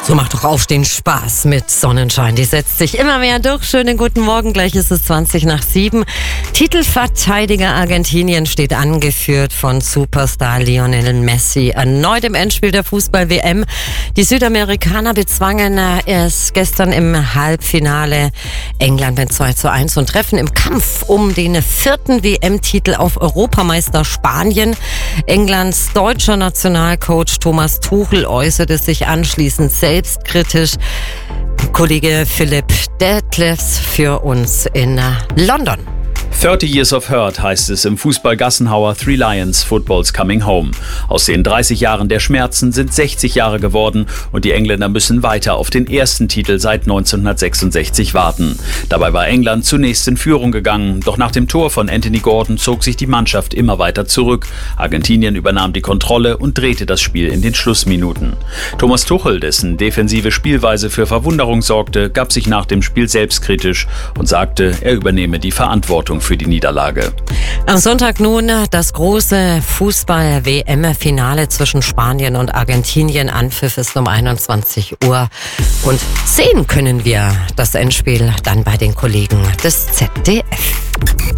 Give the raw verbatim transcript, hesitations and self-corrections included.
So macht doch Aufstehen Spaß mit Sonnenschein. Die setzt sich immer mehr durch. Schönen guten Morgen, gleich ist es zwanzig nach sieben. Titelverteidiger Argentinien steht angeführt von Superstar Lionel Messi. Erneut im Endspiel der Fußball-W M. Die Südamerikaner bezwangen erst gestern im Halbfinale England mit zwei zu eins und treffen im Kampf um den vierten W M-Titel auf Europameister Spanien. Englands deutscher Nationalcoach Thomas Tuchel äußerte sich anschließend selbstkritisch. Kollege Philipp Detlefs für uns in London. thirty Years of Hurt heißt es im Fußball-Gassenhauer Three Lions Football's Coming Home. Aus den dreißig Jahren der Schmerzen sind sechzig Jahre geworden und die Engländer müssen weiter auf den ersten Titel seit neunzehnhundertsechsundsechzig warten. Dabei war England zunächst in Führung gegangen, doch nach dem Tor von Anthony Gordon zog sich die Mannschaft immer weiter zurück. Argentinien übernahm die Kontrolle und drehte das Spiel in den Schlussminuten. Thomas Tuchel, dessen defensive Spielweise für Verwunderung sorgte, gab sich nach dem Spiel selbstkritisch und sagte, er übernehme die Verantwortung für die Niederlage. Am Sonntag nun das große Fußball-W M-Finale zwischen Spanien und Argentinien. Anpfiff ist um einundzwanzig Uhr. Und sehen können wir das Endspiel dann bei den Kollegen des Z D F.